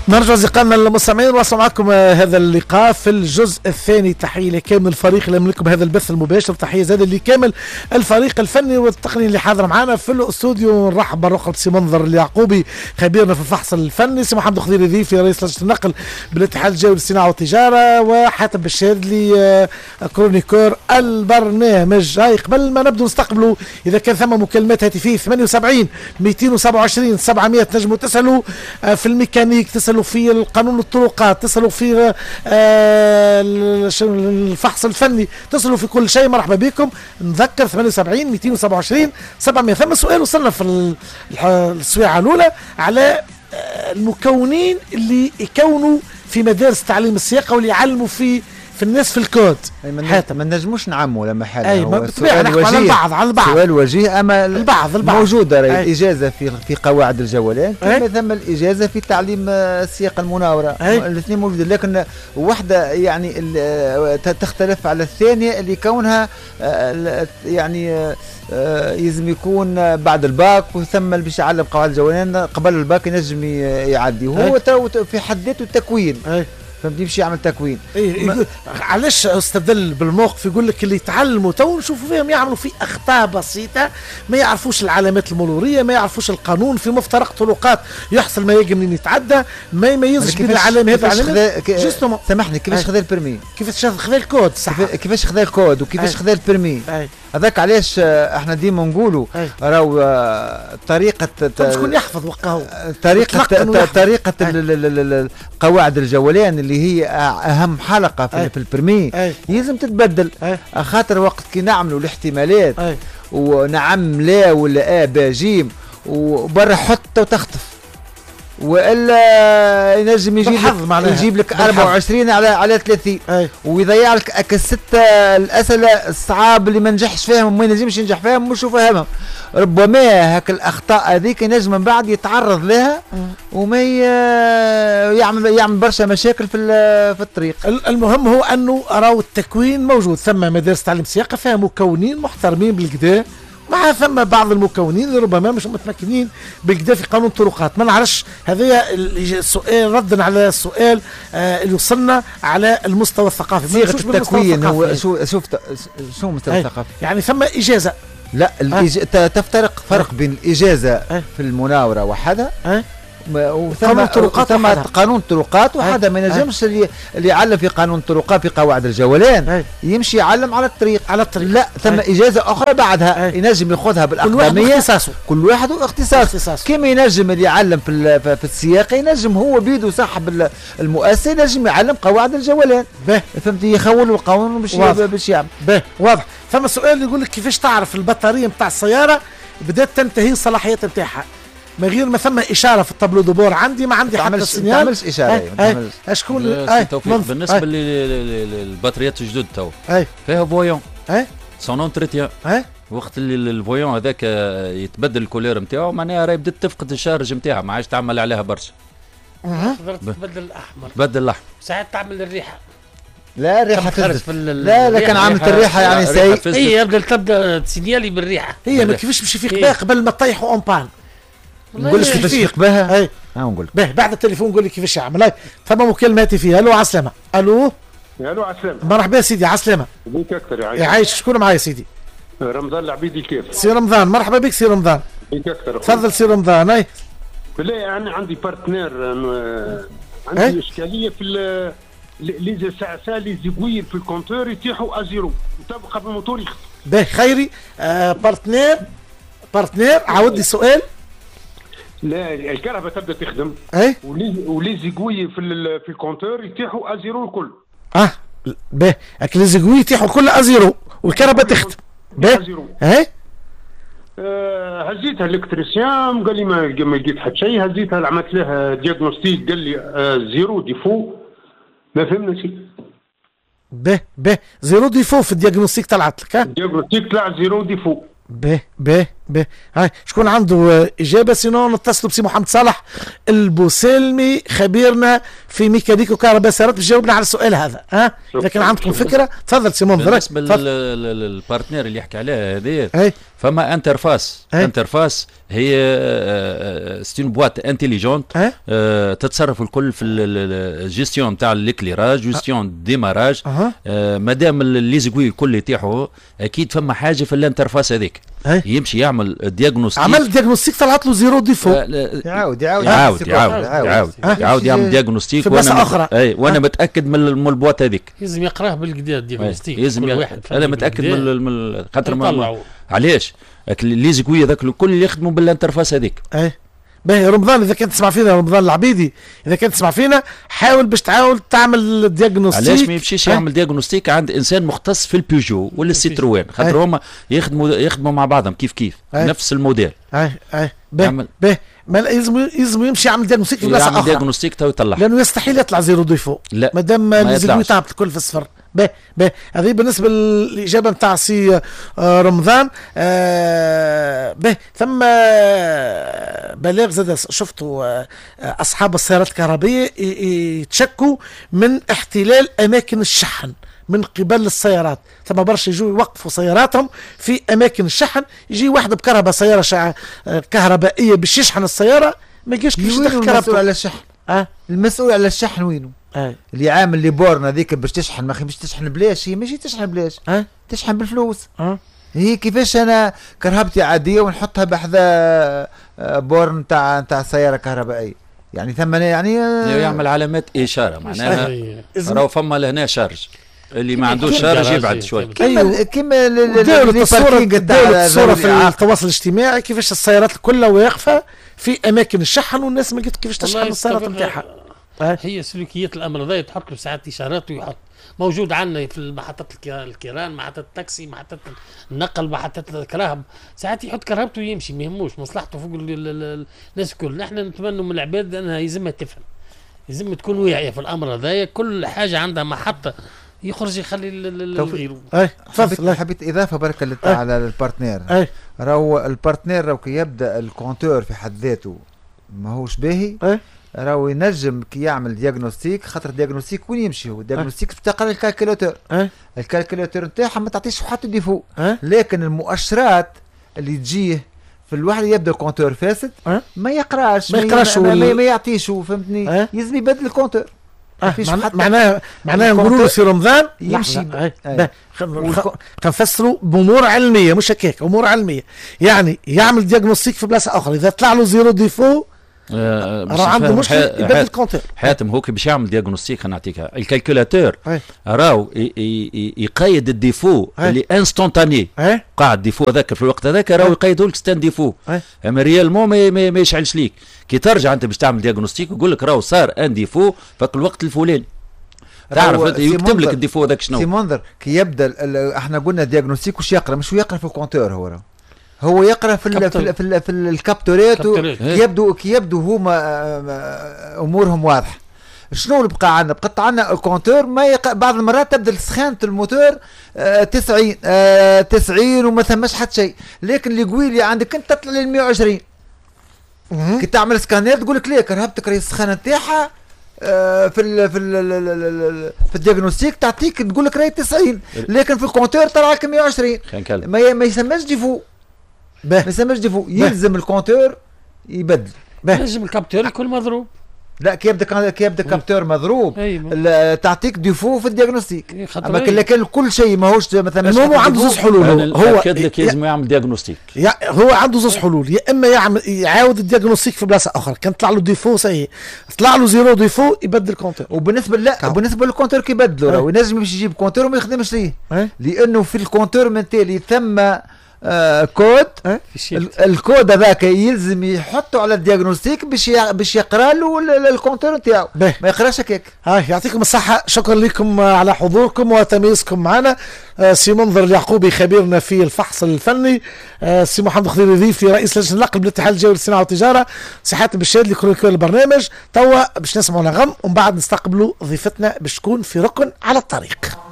نرجع أصدقائنا المستمعين نواصل معكم هذا اللقاء في الجزء الثاني. تحية لكامل الفريق اللي يملكم هذا البث المباشر، تحية زاد لكامل الفريق الفني والتقني اللي حاضر معنا في الاستوديو. نرحب بالرقم سي منظر اليعقوبي خبيرنا في الفحص الفني، سي محمد خضيري ذيفي رئيس لجنة النقل بالاتحاد الجوي للصناعة والتجارة، وحاتم بالشاذلي كرونيكور البرنامج. هاي قبل ما نبدو نستقبلوا إذا كان ثم مكالمات هاتفية 78 227 700 تنجموا تسألوا في الميكانيك، تسألوا في القانون الطرقات، تسألوا في الفحص الفني، تسألوا في كل شيء. مرحبا بكم. نذكر 78 227 700. ثم سؤال وصلنا في السويعة الأولى على المكونين اللي يكونوا في مدارس تعليم السياقة واللي يعلموا في الناس في الكود. حتى ما نجموش نعموا لما حاجه. اي بالطبيعه نحكوا على البعض سؤال وجيه، اما البعض موجوده الاجازه في قواعد الجولان، كما ثم الاجازه في تعليم السياقه المناوره، الاثنين موجودين، لكن واحده يعني تختلف على الثانيه اللي كونها يعني يلزم يكون بعد الباك، وثم اللي باش يعلم قواعد الجولان قبل الباك ينجم يعدي، وهو في حد ذاته تكوين. فهمتني باش يعمل تكوين. علاش استدل بالموقف؟ يقول لك اللي يتعلموا تو نشوفوا فيهم يعملوا في اخطاء بسيطه، ما يعرفوش العلامات المروريه، ما يعرفوش القانون، في مفترق طرقات يحصل ما يجي منين يتعدى، ما يميزش بين العلامه هذا العلامه. سامحني، كيفاش خذا البرمي؟ كيفاش خذا الكود؟ صح، كيفاش خذا الكود وكيفاش خذا البرمي؟ هذاك علاش احنا ديما نقولوا راهو طريقه شكون يحفظ وقاهو طريقه قواعد الجولان اللي هي اهم حلقه في البرمي يلزم تتبدل، خاطر وقت كي نعملوا الاحتمالات ونعم لا ولا با جيم وبرا حط وتخطف، والا ينجم يجيب لك 24 على 30 ويضيع لك الستة الاسئله الصعاب اللي ما نجحش فيهم وما ينجمش ينجح فيهم مش فاهمهم. ربما هاك الاخطاء هذيك ينجم من بعد يتعرض لها وما يعمل برشا مشاكل في الطريق. المهم هو انه راهو التكوين موجود، ثم مدارس تعليم سياقه فيها مكونين محترمين بالكدا، مع ثم بعض المكونين اللي ربما مش متمكنين بالكدا في قانون الطرقات. ما نعرفش هذا السؤال ردا على السؤال اللي وصلنا على المستوى الثقافي. صيغه التكوين هو شو مستوى الثقافي؟ يعني ثم اجازه. لا تفترق فرق بين الاجازه في المناوره وحدها قانون طرقات ثم قانون طرقات وحدا. ما ينجمش اللي يعلم في قانون الطرقات في قواعد الجولان يمشي يعلم على الطريق لا، ثم اجازه اخرى بعدها ينجم ياخذها بالاقدميه، كل واحد واختصاصه. كما ينجم اللي يعلم في السياقه ينجم هو بيدو صاحب المؤسسه ينجم يعلم قواعد الجولان. فهمتي؟ يخول القانون باش يعمل. واضح. ثم سؤال يقول لك كيفاش تعرف البطاريه نتاع السياره بدات تنتهي الصلاحيات نتاعها من غير ما ثم اشاره في الطابلو دو عندي ما عندي حتى السينيال؟ ما تعملش اشاره. شكون بالنسبه للبطاريات الجدد تو فيها فويون سون اونتريتيان، وقت اللي الفويون هذاك يتبدل الكولير نتاعو معناها راهي بدات تفقد الشارج نتاعها، ما عادش تعمل عليها برشا. تقدر تبدل الاحمر، تبدل الاحمر ساعات تعمل الريحه. لا الريحه لا لكن عملت الريحه يعني سيء. هي يبدا تسينيالي بالريحه. هي ما كيفاش باش يفيق بها قبل ما تطيحوا اون بان. نقول لك كيفاش يفيق بها. نقول لك بعد التليفون نقول لك كيفاش يعمل. ثم مكالمه هاتفيه. الو عسلامه. الو عسلامه. مرحبا سيدي عسلامه. بيك اكثر يعيش. شكون معايا سيدي؟ رمضان العبيدي. كيف سي رمضان؟ مرحبا بك سي رمضان. بيك اكثر. تفضل سي رمضان. بالله انا عندي بارتنير، عندي اشكاليه في لي ساعه لي زيغوير في الكونتور يتيحوا ازيرو وتبقى بالموتور يخطف. باهي خيري. بارتنير عاود لي السؤال. لا الكهرباء تبدا تخدم ولي زيغوي في الكونتور يتيحوا ازيرو الكل. باهي لي زيغوي يتيحوا كل ازيرو والكهرباء تخدم. باهي هزيتها الالكتريسيان قال لي ما لقيت حتى شيء. هزيتها عملت لها دياغنوستيك قال لي زيرو ديفو. ما فهمنا شيء. زيرو ديفو في الدياغنوستيك طلعت لك. الدياغنوستيك طلع زيرو ديفو. هاي شكون عنده اجابه؟ سينو نتصلوا بسي محمد صالح البوسلمي خبيرنا في ميكانيكا وكهرباء سيارات باش يجاوبنا على السؤال هذا. اذا كان عندكم فكره تفضل سي منذر. بالنسبه للبارتنير اللي يحكي عليها هذه فما انترفاس هي ستين بوات انتيليجونت تتصرف الكل في الجيستيون تاع الكليراج جيستيون ديماراج مادام لي زيكوي الكل يتيحوا اكيد فما حاجه في الانترفاس هذيك يمشي يعمل دياغنوستيك. عمل دياغنوستيك طلعت له زيرو ديفو يعاود يعمل دياغنوستيك وانا متاكد من البوات هذيك لازم يقراه بالكدا دياغنوستيك انا متاكد من خاطر علاش لي زيكوي هذاك الكل يخدموا بالانترفاس هذيك. باهي رمضان اذا كنت تسمع فينا رمضان العبيدي اذا كنت تسمع فينا حاول باش تعمل دياغنوستيك. علاش ما يمشيش يعمل دياغنوستيك عند انسان مختص في البيجو ولا السيتروين خاطر هما يخدموا مع بعضهم كيف نفس الموديل. باهي ما لازم يمشي يعمل دياغنوستيك في بلاصه اخرى. يعمل دياغنوستيك تو يطلع لانه يستحيل يطلع زيرو ديفو مادام الزيرو تعبت الكل في الصفر. باهي هذه بالنسبه للاجابه نتاع سي رمضان. باهي ثم بلاغ زاد شفتوا اصحاب السيارات الكهربائيه يتشكوا من احتلال اماكن الشحن من قبل السيارات. ثم برشا يجوا يوقفوا سياراتهم في اماكن الشحن، يجي واحد بكهرباء سياره كهربائيه باش يشحن السياره ما يجيش كيفاش يدخل كهرباء. المسؤول على الشحن المسؤول على الشحن وينه؟ اللي عامل لي بورن هذيك باش تشحن ما باش تشحن بلاش، هي ماشي تشحن بلاش تشحن بالفلوس. هي كيفاش انا كرهبتي عاديه ونحطها بحذا بورن تاع سياره كهربائيه يعني ثم يعني يعمل علامات اشاره معناها راهو فما لهنا شارج اللي ما عندوش شارج يبعد شوي. كيما الصوره في التواصل الاجتماعي كيفاش السيارات كلها واقفه في اماكن الشحن والناس ما قلت كيفاش تشحن السيارات نتاعها. هي سلوكيات الامر ذا تحط له ساعات اشارات ويحط موجود عندنا في محطات الكيران محطات التاكسي محطات النقل محطات الكراهب ساعات يحط كرهبته ويمشي ما يهموش مصلحته فوق الناس الكل. نحن نتمنى من العباد انها يلزمها تفهم يلزم تكون واعيه في الامر هذايا كل حاجه عندها محطه يخرج يخلي الغير. تفضل. حبيت اضافه برك على البارتنير. راهو البارتنير راهو كي يبدا الكونتور في حد ذاته ماهوش باهي راهو ينجم كي يعمل دياغنوستيك خاطر دياغنوستيك وين يمشي هو دياغنوستيك تقرا الكالكولاتور الكالكولاتور نتاعها ما تعطيش حتى ديفو لكن المؤشرات اللي تجيه في الواحد يبدا الكونتور فاسد ما يقراش ما يعطيش فهمتني يلزم يبدل الكونتور. معناها نقولوا في رمضان يمشي. كنفسروا بامور علميه مش هكاك امور علميه يعني يعمل دياغنوستيك في بلاصه اخرى اذا طلع له زيرو ديفو راه عنده مشكل يبدل الكونتور. حاتم هو كي باش يعمل دياغنوستيك خلينا نعطيكها الكالكولاتور راهو يقيد الديفو اللي انستونتاني قاعد ديفو هذاك في الوقت هذاك راهو يقيدوا لك ستان ديفو اما ريالمون ما يشعلش ليك كي ترجع انت باش تعمل دياغنوستيك يقول لك راهو صار ان ديفو في الوقت الفلاني تعرف يكتب لك الديفو هذاك شنو. سي منذر كي يبدا احنا قلنا دياغنوستيك وش يقرا مش يقرا في الكونتور هو يقرا في الكابتورات كي يبدو هما امورهم واضحه. شنو اللي بقى عندنا؟ بقت عندنا الكونتور بعض المرات تبدا سخانه الموتور 90 وما ثماش حتى شيء لكن اللي قوي اللي عندك انت تطلع لل 120 كي تعمل سكانير تقول لك ليه كرهبتك راهي السخانه نتاعها في الدياغنوستيك تعطيك تقول لك راهي 90 لكن في الكونتور طلع لك 120 ما يسماش ديفو ما يسماش ديفو يلزم الكونتور يبدل. لازم الكابتور يكون مضروب. لا كي يبدا كابتور مضروب تعطيك ديفو في الدياغنوستيك اما لكن كل شيء ماهوش مثلا هو عنده زوج حلول. هو اكد لك لازم يعمل دياغنوستيك هو عنده زوج حلول يا اما يعاود الدياغنوستيك في بلاصه اخرى كان طلع له ديفو صحيح طلع له زيرو ديفو يبدل الكونتور. وبالنسبه للكونتور كي يبدلوا راهو ينجم باش يجيب كونتور وما يخدمش ليه لانه في الكونتور منتالي ثم كود الكود هذاك يلزم يحطه على الدياغنوستيك باش يقرا له الكونتور نتاعو ما يقراش هكاك. يعطيكم الصحه شكرا لكم على حضوركم وتميزكم معنا. سي منذر اليعقوبي خبيرنا في الفحص الفني سي محمد خضير ضيفي رئيس لجنه النقل بالاتحاد الجوي للصناعه والتجاره سي حاتم بالشاد اللي كرونيكور البرنامج. توا باش نسمعوا نغم ومن بعد نستقبلوا ضيفتنا باش تكون في ركن على الطريق.